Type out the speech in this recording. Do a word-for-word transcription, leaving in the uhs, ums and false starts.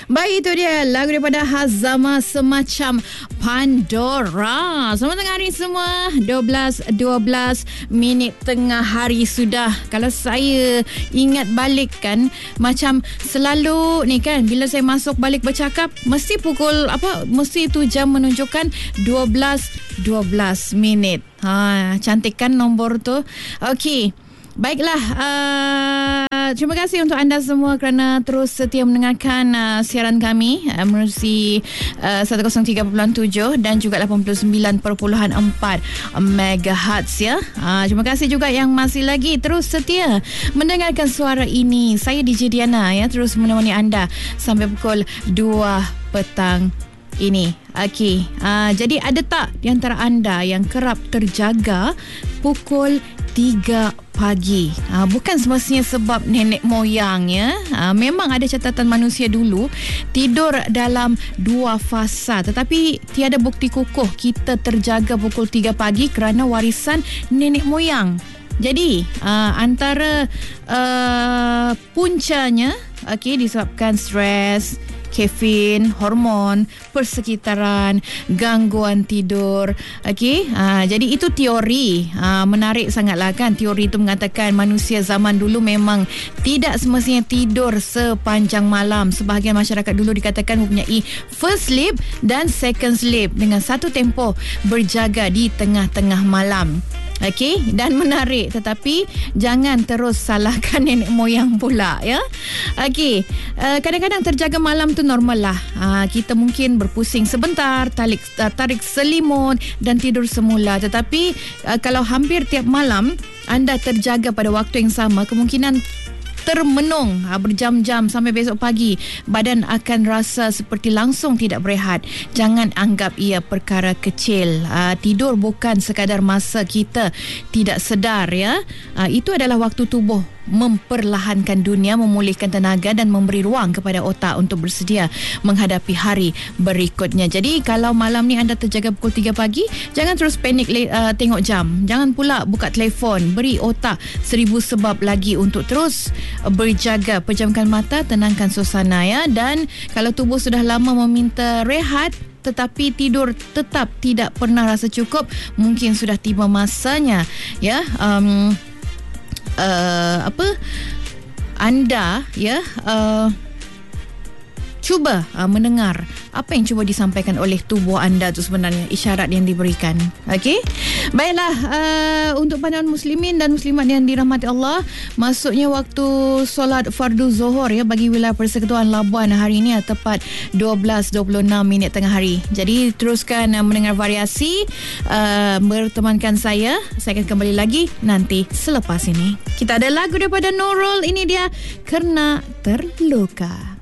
Baik, itu dia lagu daripada Hazama Semacam Pandora. Selamat tengah hari semua. dua belas dua belas minit tengah hari sudah. Kalau saya ingat balik kan, macam selalu ni kan, bila saya masuk balik bercakap, mesti pukul apa, mesti tu jam menunjukkan dua belas dua belas minit. Ha, cantik kan nombor tu. Okey. Baiklah, uh, terima kasih untuk anda semua kerana terus setia mendengarkan uh, siaran kami uh, menerusi uh, seratus tiga perpuluhan tujuh dan juga lapan puluh sembilan perpuluhan empat megahertz ya. Uh, terima kasih juga yang masih lagi terus setia mendengarkan suara ini. Saya D J Diana ya, terus menemani anda sampai pukul dua petang ini. Okey, uh, jadi ada tak di antara anda yang kerap terjaga pukul tiga pagi? Uh, bukan semestinya sebab nenek moyang ya. Uh, memang ada catatan manusia dulu tidur dalam dua fasa, tetapi tiada bukti kukuh kita terjaga pukul tiga pagi kerana warisan nenek moyang. Jadi uh, antara uh, puncanya okey disebabkan stres, kafein, hormon, persekitaran, gangguan tidur. Okey, ha, jadi itu teori. Ha, menarik sangatlah kan. Teori itu mengatakan manusia zaman dulu memang tidak semestinya tidur sepanjang malam. Sebahagian masyarakat dulu dikatakan mempunyai first sleep dan second sleep dengan satu tempoh berjaga di tengah-tengah malam. Okey, dan menarik, tetapi jangan terus salahkan nenek moyang pula ya. Okey, uh, kadang-kadang terjaga malam tu normal lah. Uh, kita mungkin berpusing sebentar, tarik, uh, tarik selimut dan tidur semula. Tetapi uh, kalau hampir tiap malam anda terjaga pada waktu yang sama, kemungkinan termenung ha, berjam-jam sampai besok pagi, badan akan rasa seperti langsung tidak berehat. Jangan anggap ia perkara kecil. Ha, tidur bukan sekadar masa kita tidak sedar ya. Ha, itu adalah waktu tubuh memperlahankan dunia, memulihkan tenaga dan memberi ruang kepada otak untuk bersedia menghadapi hari berikutnya. Jadi kalau malam ni anda terjaga pukul tiga pagi, jangan terus panik uh, tengok jam. Jangan pula buka telefon. Beri otak seribu sebab lagi untuk terus berjaga. Pejamkan mata, tenangkan suasana ya. Dan kalau tubuh sudah lama meminta rehat tetapi tidur tetap tidak pernah rasa cukup, mungkin sudah tiba masanya ya um, uh, apa anda ya uh, cuba uh, mendengar apa yang cuba disampaikan oleh tubuh anda tu sebenarnya, isyarat yang diberikan. Okey, baiklah, uh, untuk pandangan muslimin dan muslimat yang dirahmati Allah, masuknya waktu solat fardu zuhur ya bagi wilayah Persekutuan Labuan hari ini tepat dua belas dua puluh enam minit tengah hari. Jadi teruskan uh, mendengar variasi, uh, bertemankan saya. Saya akan kembali lagi nanti selepas ini. Kita ada lagu daripada Nurul, ini dia Kerana Terluka.